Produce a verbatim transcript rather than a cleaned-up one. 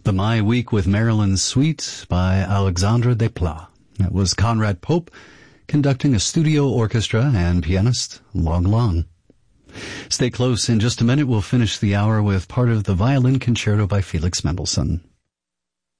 The My Week with Marilyn Suite by Alexandre Desplat. That was Conrad Pope conducting a studio orchestra and pianist Long Long. Stay close. In just a minute, we'll finish the hour with part of the Violin Concerto by Felix Mendelssohn.